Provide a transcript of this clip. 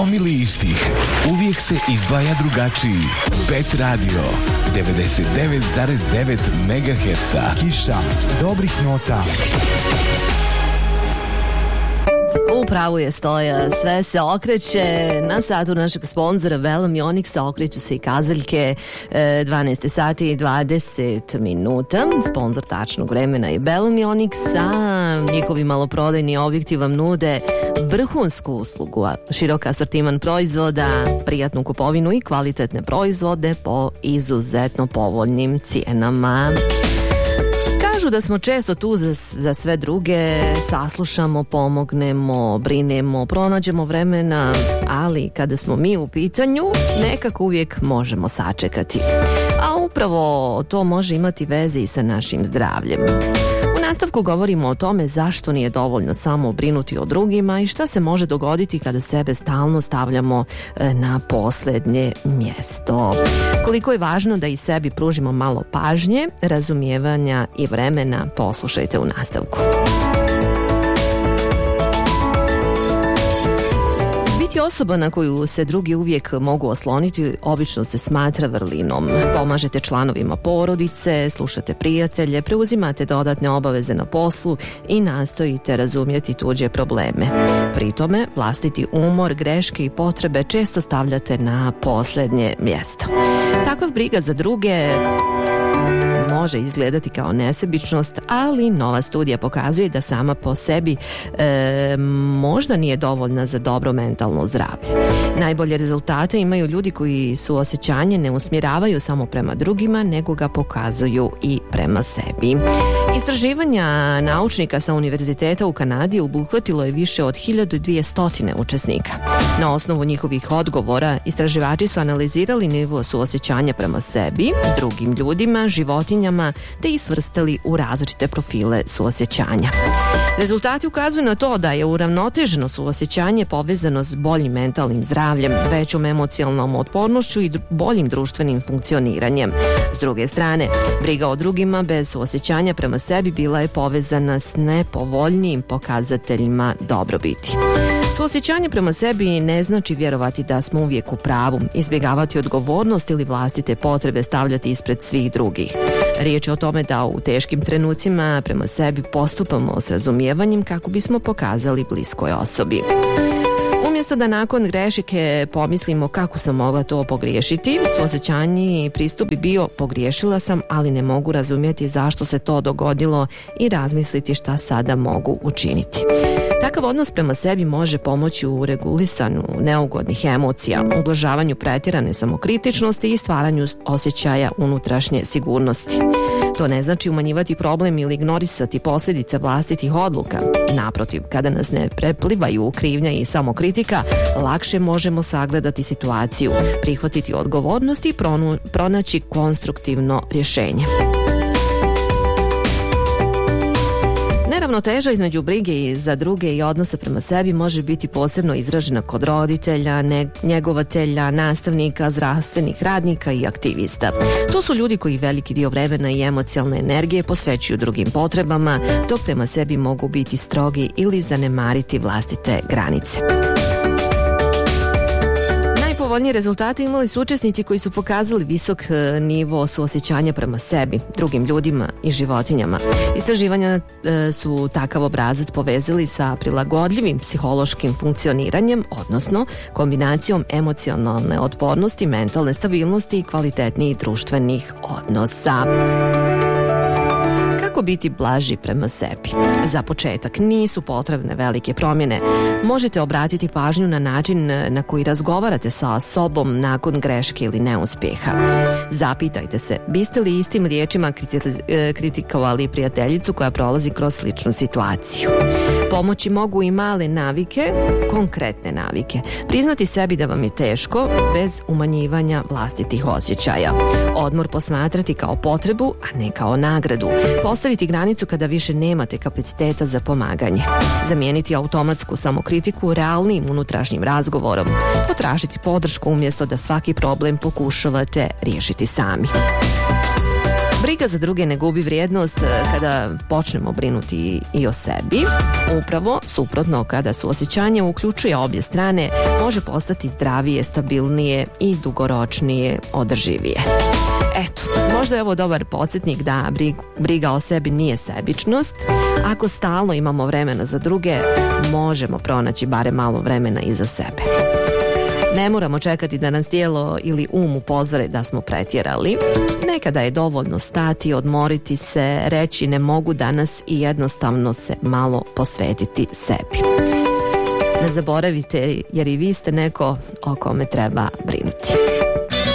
gomili istih. Uvijek se izdvaja drugačiji. Pet Radio 99,9 MHz. Kiša dobrih nota. U pravu je Stoja, sve se okreće. Na satu našeg sponzora Velom Onixa okreću se i kazaljke. 12 sati i 20 minuta. Sponzor tačnog vremena je Velom Onixa. Njihovi maloprodajni objekti vam nude vrhunsku uslugu, širok asortiman proizvoda, prijatnu kupovinu i kvalitetne proizvode po izuzetno povoljnim cijenama. Kažu da smo često tu za sve druge, saslušamo, pomognemo, brinemo, pronađemo vremena, ali kada smo mi u pitanju, nekako uvijek možemo sačekati. A upravo to može imati veze i sa našim zdravljem. U nastavku govorimo o tome zašto nije dovoljno samo brinuti o drugima i šta se može dogoditi kada sebe stalno stavljamo na posljednje mjesto. Koliko je važno da i sebi pružimo malo pažnje, razumijevanja i vremena, poslušajte u nastavku. Biti osoba na koju se drugi uvijek mogu osloniti obično se smatra vrlinom. Pomažete članovima porodice, slušate prijatelje, preuzimate dodatne obaveze na poslu i nastojite razumjeti tuđe probleme. Pri tome, vlastiti umor, greške i potrebe često stavljate na posljednje mjesto. Takva briga za druge može izgledati kao nesebičnost, ali nova studija pokazuje da sama po sebi možda nije dovoljna za dobro mentalno zdravlje. Najbolje rezultate imaju ljudi koji suosjećanje ne usmjeravaju samo prema drugima, nego ga pokazuju i prema sebi. Istraživanja naučnika sa univerziteta u Kanadi obuhvatilo je više od 1200 učesnika. Na osnovu njihovih odgovora istraživači su analizirali nivo suosjećanja prema sebi, drugim ljudima, životinjama, te ih svrstali u različite profile suosjećanja. Rezultati ukazuju na to da je uravnoteženo suosjećanje povezano s boljim mentalnim zdravljem, većom emocionalnom otpornošću i boljim društvenim funkcioniranjem. S druge strane, briga o drugima bez suosjećanja prema sebi bila je povezana s nepovoljnijim pokazateljima dobrobiti. Suosjećanje prema sebi ne znači vjerovati da smo uvijek u pravu, izbjegavati odgovornost ili vlastite potrebe stavljati ispred svih drugih. Riječ je o tome da u teškim trenucima prema sebi postupamo s razumijevanjem kako bismo pokazali bliskoj osobi. Umjesto da nakon greške pomislimo kako sam mogla to pogriješiti, suosjećaniji pristup bi bio pogriješila sam, ali ne mogu razumjeti zašto se to dogodilo i razmisliti šta sada mogu učiniti. Takav odnos prema sebi može pomoći u regulisanju neugodnih emocija, ublažavanju pretjerane samokritičnosti i stvaranju osjećaja unutrašnje sigurnosti. To ne znači umanjivati problem ili ignorisati posljedice vlastitih odluka. Naprotiv, kada nas ne preplivaju krivnja i samokritika, lakše možemo sagledati situaciju, prihvatiti odgovornost i pronaći konstruktivno rješenje. Neravnoteža između brige za druge i odnosa prema sebi može biti posebno izražena kod roditelja, njegovatelja, nastavnika, zdravstvenih radnika i aktivista. To su ljudi koji veliki dio vremena i emocionalne energije posvećuju drugim potrebama, dok prema sebi mogu biti strogi ili zanemariti vlastite granice. Najpovoljnije rezultate imali su učesnici koji su pokazali visok nivo suosjećanja prema sebi, drugim ljudima i životinjama. Istraživanja su takav obrazac povezali sa prilagodljivim psihološkim funkcioniranjem, odnosno kombinacijom emocionalne otpornosti, mentalne stabilnosti i kvalitetnijih društvenih odnosa. Kako biti blaži prema sebi? Za početak nisu potrebne velike promjene. Možete obratiti pažnju na način na koji razgovarate sa sobom nakon greške ili neuspjeha. Zapitajte se, biste li istim riječima kritikovali prijateljicu koja prolazi kroz sličnu situaciju? Pomoći mogu i male navike, konkretne navike. Priznati sebi da vam je teško bez umanjivanja vlastitih osjećaja. Odmor posmatrati kao potrebu, a ne kao nagradu. Postaviti granicu kada više nemate kapaciteta za pomaganje. Zamijeniti automatsku samokritiku realnim unutrašnjim razgovorom. Potražiti podršku umjesto da svaki problem pokušavate riješiti sami. Briga za druge ne gubi vrijednost kada počnemo brinuti i o sebi. Upravo suprotno, kada suosjećanje uključuje obje strane, može postati zdravije, stabilnije i dugoročnije održivije. Eto, možda je ovo dobar podsjetnik da briga o sebi nije sebičnost. Ako stalno imamo vremena za druge, možemo pronaći barem malo vremena i za sebe. Ne moramo čekati da nas tijelo ili um upozore da smo pretjerali. Nekada je dovoljno stati, odmoriti se, reći ne mogu danas i jednostavno se malo posvetiti sebi. Ne zaboravite, jer i vi ste neko o kome treba brinuti.